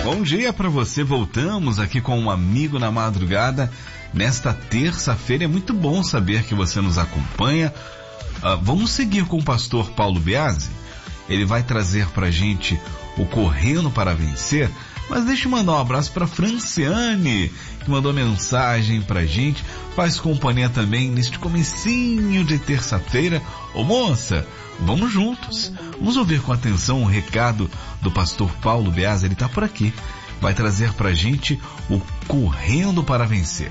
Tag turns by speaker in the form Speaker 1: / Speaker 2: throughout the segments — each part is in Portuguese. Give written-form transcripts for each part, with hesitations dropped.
Speaker 1: Bom dia para você. Voltamos aqui com um amigo na madrugada. Nesta terça-feira é muito bom saber que você nos acompanha. Vamos seguir com o pastor Paulo Biasi. Ele vai trazer pra gente o Correndo para Vencer. Mas deixa eu mandar um abraço para Franciane, que mandou mensagem pra gente. Faz companhia também neste comecinho de terça-feira. Ô moça, vamos juntos. Vamos ouvir com atenção o recado do pastor Paulo Biasi. Ele tá por aqui. Vai trazer pra gente o Correndo para Vencer.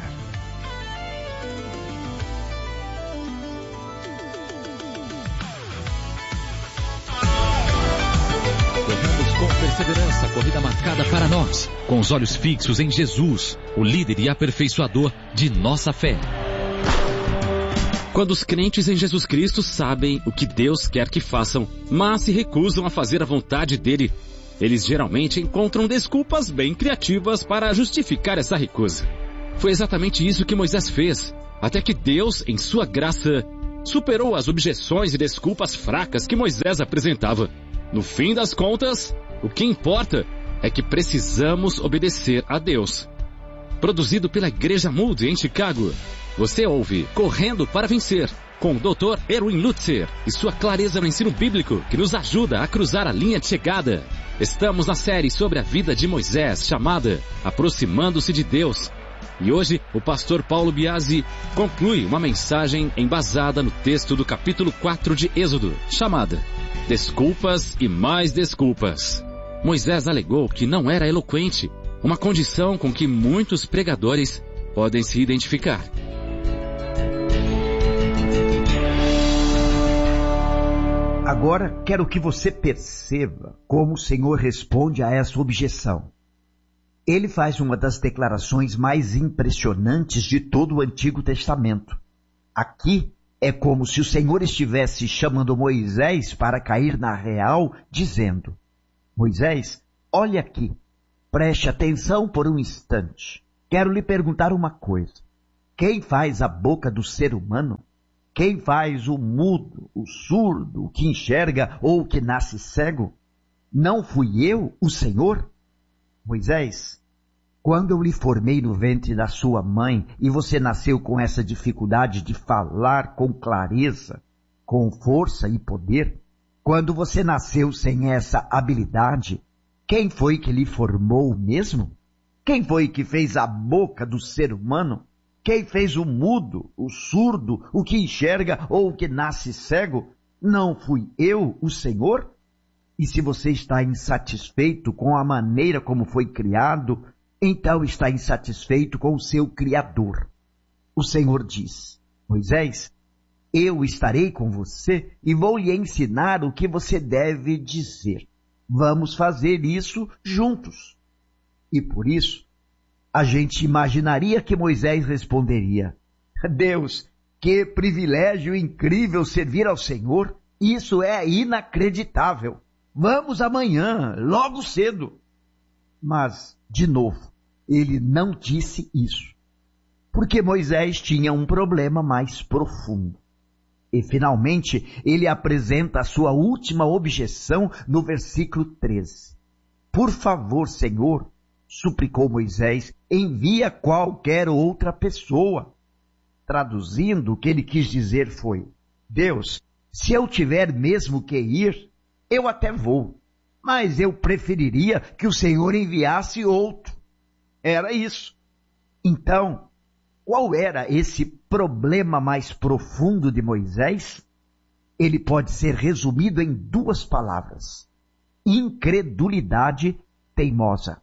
Speaker 2: Com perseverança, corrida marcada para nós, com os olhos fixos em Jesus, o líder e aperfeiçoador de nossa fé. Quando os crentes em Jesus Cristo sabem o que Deus quer que façam, mas se recusam a fazer a vontade dele, eles geralmente encontram desculpas bem criativas para justificar essa recusa. Foi exatamente isso que Moisés fez, até que Deus, em sua graça, superou as objeções e desculpas fracas que Moisés apresentava. No fim das contas, o que importa é que precisamos obedecer a Deus. Produzido pela Igreja Moody em Chicago, você ouve Correndo para Vencer, com o Dr. Erwin Lutzer e sua clareza no ensino bíblico que nos ajuda a cruzar a linha de chegada. Estamos na série sobre a vida de Moisés, chamada Aproximando-se de Deus. E hoje, o pastor Paulo Biasi conclui uma mensagem embasada no texto do capítulo 4 de Êxodo, chamada Desculpas e mais desculpas. Moisés alegou que não era eloquente, uma condição com que muitos pregadores podem se identificar.
Speaker 3: Agora quero que você perceba como o Senhor responde a essa objeção. Ele faz uma das declarações mais impressionantes de todo o Antigo Testamento. Aqui é como se o Senhor estivesse chamando Moisés para cair na real, dizendo: Moisés, olha aqui, preste atenção por um instante. Quero lhe perguntar uma coisa. Quem faz a boca do ser humano? Quem faz o mudo, o surdo, o que enxerga ou o que nasce cego? Não fui eu, o Senhor? Moisés, quando eu lhe formei no ventre da sua mãe e você nasceu com essa dificuldade de falar com clareza, com força e poder, quando você nasceu sem essa habilidade, quem foi que lhe formou mesmo? Quem foi que fez a boca do ser humano? Quem fez o mudo, o surdo, o que enxerga ou o que nasce cego? Não fui eu, o Senhor? E se você está insatisfeito com a maneira como foi criado, então está insatisfeito com o seu Criador. O Senhor diz: Moisés, eu estarei com você e vou lhe ensinar o que você deve dizer. Vamos fazer isso juntos. E por isso, a gente imaginaria que Moisés responderia: Deus, que privilégio incrível servir ao Senhor. Isso é inacreditável. Vamos amanhã, logo cedo. Mas, de novo, ele não disse isso, porque Moisés tinha um problema mais profundo. E, finalmente, ele apresenta a sua última objeção no versículo 13. Por favor, Senhor, suplicou Moisés, envia qualquer outra pessoa. Traduzindo, o que ele quis dizer foi: Deus, se eu tiver mesmo que ir, eu até vou, mas eu preferiria que o Senhor enviasse outro. Era isso. Então, qual era esse problema mais profundo de Moisés? Ele pode ser resumido em duas palavras: incredulidade teimosa.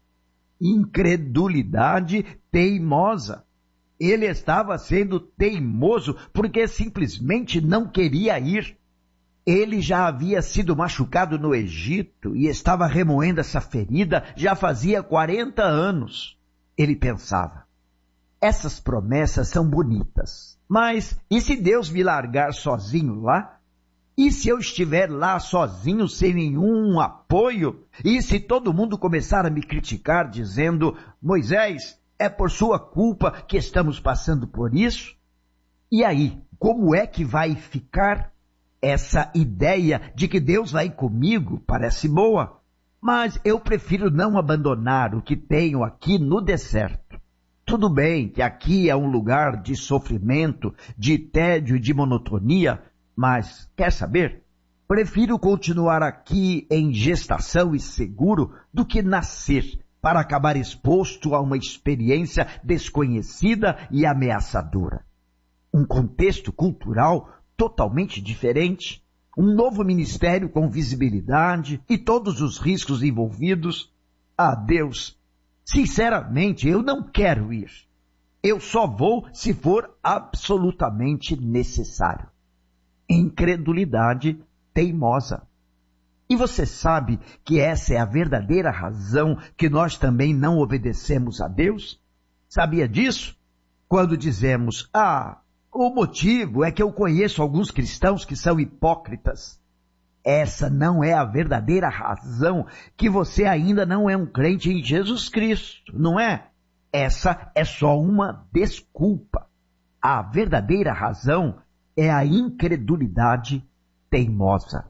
Speaker 3: Incredulidade teimosa. Ele estava sendo teimoso porque simplesmente não queria ir. Ele já havia sido machucado no Egito e estava remoendo essa ferida já fazia 40 anos. Ele pensava: essas promessas são bonitas, mas e se Deus me largar sozinho lá? E se eu estiver lá sozinho, sem nenhum apoio? E se todo mundo começar a me criticar, dizendo: Moisés, é por sua culpa que estamos passando por isso? E aí, como é que vai ficar? Essa ideia de que Deus vai comigo parece boa, mas eu prefiro não abandonar o que tenho aqui no deserto. Tudo bem que aqui é um lugar de sofrimento, de tédio e de monotonia, mas, quer saber? Prefiro continuar aqui em gestação e seguro do que nascer para acabar exposto a uma experiência desconhecida e ameaçadora. Um contexto cultural totalmente diferente, um novo ministério com visibilidade e todos os riscos envolvidos. Ah, Deus, sinceramente, eu não quero ir. Eu só vou se for absolutamente necessário. Incredulidade teimosa. E você sabe que essa é a verdadeira razão que nós também não obedecemos a Deus? Sabia disso? Quando dizemos, o motivo é que eu conheço alguns cristãos que são hipócritas. Essa não é a verdadeira razão que você ainda não é um crente em Jesus Cristo, não é? Essa é só uma desculpa. A verdadeira razão é a incredulidade teimosa.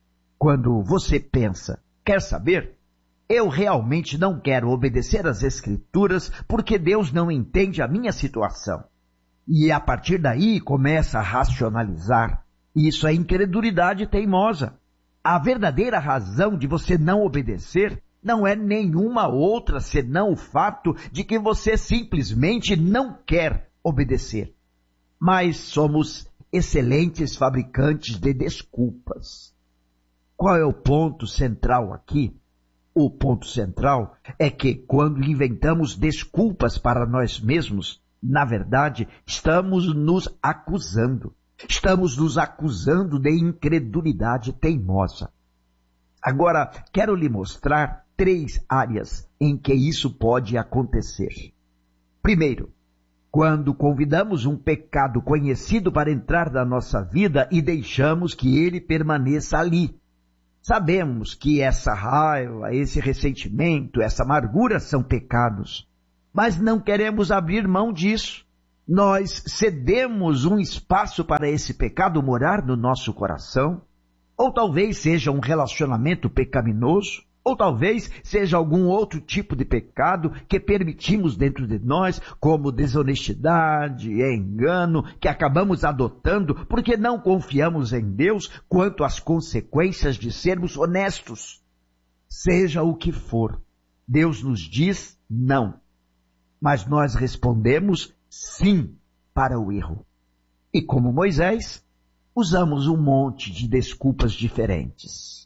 Speaker 3: Quando você pensa, quer saber? Eu realmente não quero obedecer às Escrituras porque Deus não entende a minha situação. E a partir daí começa a racionalizar. Isso é incredulidade teimosa. A verdadeira razão de você não obedecer não é nenhuma outra senão o fato de que você simplesmente não quer obedecer. Mas somos excelentes fabricantes de desculpas. Qual é o ponto central aqui? O ponto central é que quando inventamos desculpas para nós mesmos, na verdade, estamos nos acusando. Estamos nos acusando de incredulidade teimosa. Agora, quero lhe mostrar 3 áreas em que isso pode acontecer. Primeiro, quando convidamos um pecado conhecido para entrar na nossa vida e deixamos que ele permaneça ali. Sabemos que essa raiva, esse ressentimento, essa amargura são pecados, mas não queremos abrir mão disso. Nós cedemos um espaço para esse pecado morar no nosso coração, ou talvez seja um relacionamento pecaminoso, ou talvez seja algum outro tipo de pecado que permitimos dentro de nós, como desonestidade, engano, que acabamos adotando porque não confiamos em Deus quanto às consequências de sermos honestos. Seja o que for, Deus nos diz não, mas nós respondemos sim para o erro. E como Moisés, usamos um monte de desculpas diferentes.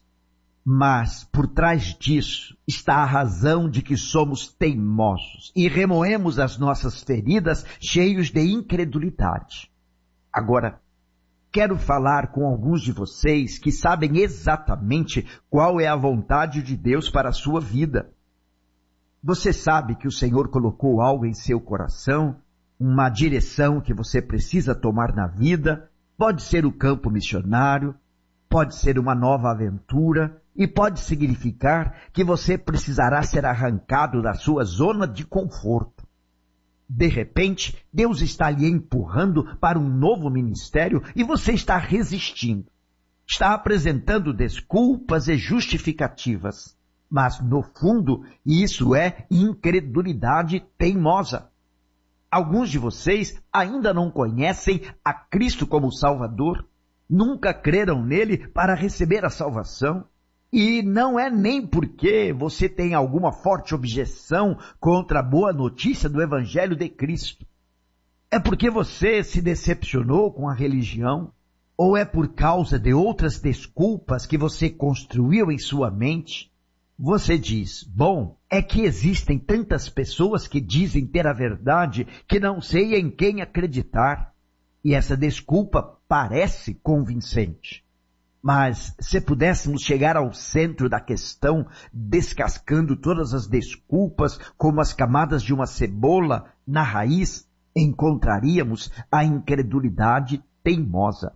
Speaker 3: Mas por trás disso está a razão de que somos teimosos e remoemos as nossas feridas cheios de incredulidade. Agora, quero falar com alguns de vocês que sabem exatamente qual é a vontade de Deus para a sua vida. Você sabe que o Senhor colocou algo em seu coração, uma direção que você precisa tomar na vida. Pode ser o campo missionário, pode ser uma nova aventura e pode significar que você precisará ser arrancado da sua zona de conforto. De repente, Deus está lhe empurrando para um novo ministério e você está resistindo. Está apresentando desculpas e justificativas. Mas, no fundo, isso é incredulidade teimosa. Alguns de vocês ainda não conhecem a Cristo como Salvador, nunca creram nele para receber a salvação. E não é nem porque você tem alguma forte objeção contra a boa notícia do Evangelho de Cristo. É porque você se decepcionou com a religião, ou é por causa de outras desculpas que você construiu em sua mente. Você diz, bom, é que existem tantas pessoas que dizem ter a verdade que não sei em quem acreditar. E essa desculpa parece convincente. Mas se pudéssemos chegar ao centro da questão, descascando todas as desculpas como as camadas de uma cebola na raiz, encontraríamos a incredulidade teimosa.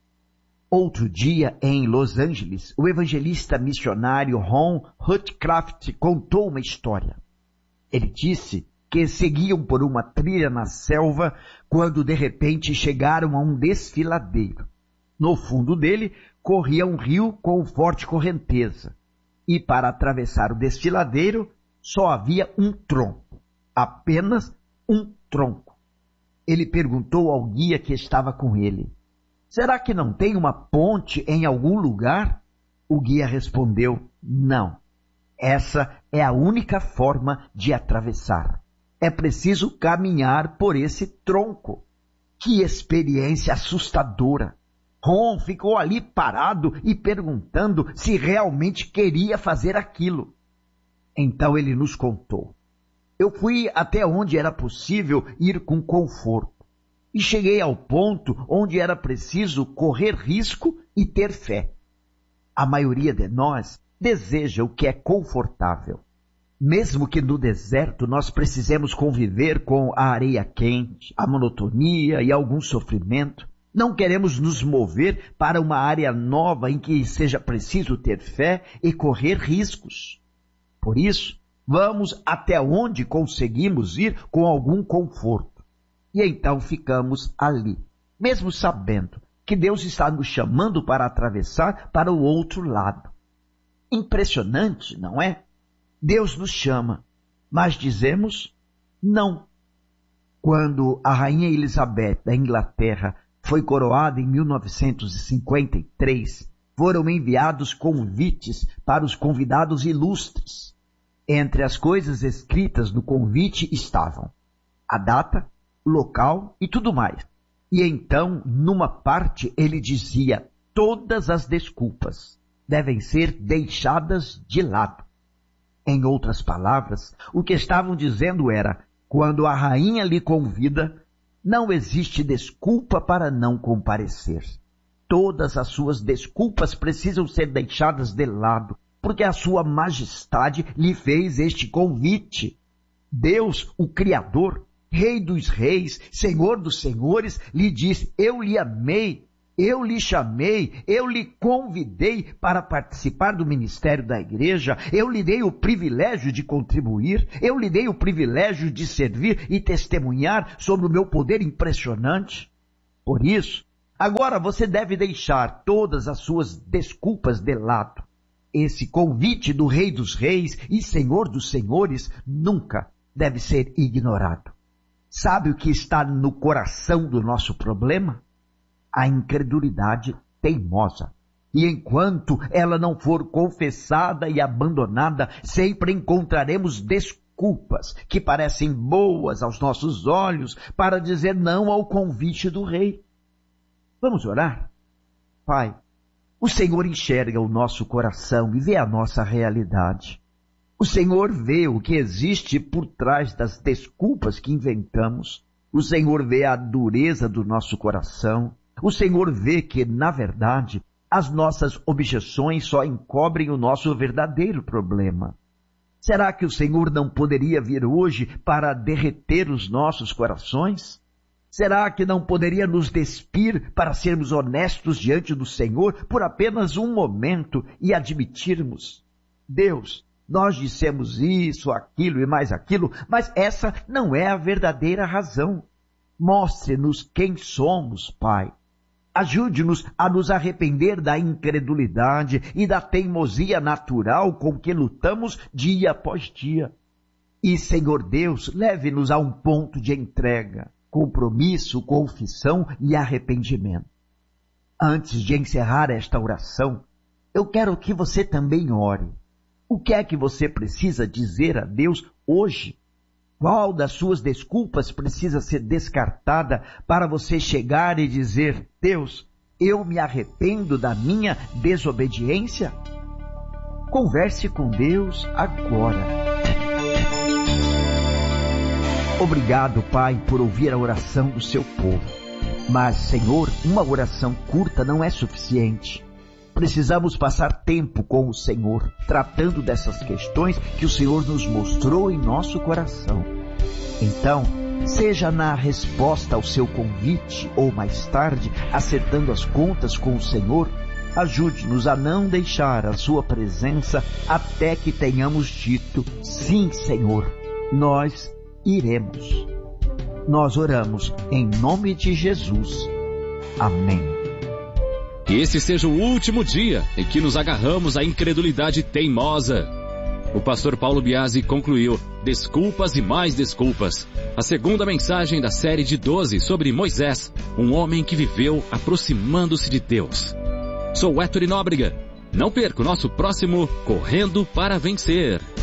Speaker 3: Outro dia, em Los Angeles, o evangelista missionário Ron Hutcraft contou uma história. Ele disse que seguiam por uma trilha na selva quando de repente chegaram a um desfiladeiro. No fundo dele corria um rio com forte correnteza. e para atravessar o desfiladeiro só havia um tronco, apenas um tronco. Ele perguntou ao guia que estava com ele: será que não tem uma ponte em algum lugar? O guia respondeu: não. Essa é a única forma de atravessar. É preciso caminhar por esse tronco. Que experiência assustadora! Ron ficou ali parado e perguntando se realmente queria fazer aquilo. Então ele nos contou: eu fui até onde era possível ir com conforto e cheguei ao ponto onde era preciso correr risco e ter fé. A maioria de nós deseja o que é confortável. Mesmo que no deserto nós precisemos conviver com a areia quente, a monotonia e algum sofrimento, não queremos nos mover para uma área nova em que seja preciso ter fé e correr riscos. Por isso, vamos até onde conseguimos ir com algum conforto. E então ficamos ali, mesmo sabendo que Deus está nos chamando para atravessar para o outro lado. Impressionante, não é? Deus nos chama, mas dizemos não. Quando a Rainha Elizabeth da Inglaterra foi coroada em 1953, foram enviados convites para os convidados ilustres. Entre as coisas escritas no convite estavam a data, o local e tudo mais. E então, numa parte, ele dizia: todas as desculpas devem ser deixadas de lado. Em outras palavras, o que estavam dizendo era: quando a rainha lhe convida, não existe desculpa para não comparecer. Todas as suas desculpas precisam ser deixadas de lado, porque a sua majestade lhe fez este convite. Deus, o Criador, Rei dos reis, Senhor dos senhores, lhe diz: eu lhe amei, eu lhe chamei, eu lhe convidei para participar do ministério da igreja, eu lhe dei o privilégio de contribuir, eu lhe dei o privilégio de servir e testemunhar sobre o meu poder impressionante. Por isso, agora você deve deixar todas as suas desculpas de lado. Esse convite do Rei dos reis e Senhor dos senhores nunca deve ser ignorado. Sabe o que está no coração do nosso problema? A incredulidade teimosa. E enquanto ela não for confessada e abandonada, sempre encontraremos desculpas que parecem boas aos nossos olhos para dizer não ao convite do Rei. Vamos orar? Pai, o Senhor enxerga o nosso coração e vê a nossa realidade. O Senhor vê o que existe por trás das desculpas que inventamos. O Senhor vê a dureza do nosso coração. O Senhor vê que, na verdade, as nossas objeções só encobrem o nosso verdadeiro problema. Será que o Senhor não poderia vir hoje para derreter os nossos corações? Será que não poderia nos despir para sermos honestos diante do Senhor por apenas um momento e admitirmos: Deus, nós dissemos isso, aquilo e mais aquilo, mas essa não é a verdadeira razão. Mostre-nos quem somos, Pai. Ajude-nos a nos arrepender da incredulidade e da teimosia natural com que lutamos dia após dia. E, Senhor Deus, leve-nos a um ponto de entrega, compromisso, confissão e arrependimento. Antes de encerrar esta oração, eu quero que você também ore. O que é que você precisa dizer a Deus hoje? Qual das suas desculpas precisa ser descartada para você chegar e dizer: Deus, eu me arrependo da minha desobediência? Converse com Deus agora. Obrigado, Pai, por ouvir a oração do seu povo. Mas, Senhor, uma oração curta não é suficiente. Precisamos passar tempo com o Senhor, tratando dessas questões que o Senhor nos mostrou em nosso coração. Então, seja na resposta ao seu convite ou mais tarde, acertando as contas com o Senhor, ajude-nos a não deixar a sua presença até que tenhamos dito: sim, Senhor, nós iremos. Nós oramos em nome de Jesus. Amém.
Speaker 2: Que esse seja o último dia em que nos agarramos à incredulidade teimosa. O pastor Paulo Biasi concluiu: Desculpas e mais desculpas. A segunda mensagem da série de 12 sobre Moisés, um homem que viveu aproximando-se de Deus. Sou Héctor Nóbrega. Não perca o nosso próximo Correndo para Vencer.